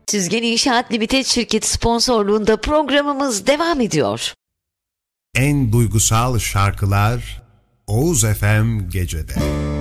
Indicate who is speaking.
Speaker 1: Süzgen İnşaat Limited şirketi sponsorluğunda programımız devam ediyor.
Speaker 2: En duygusal şarkılar Oğuz FM Gece'de.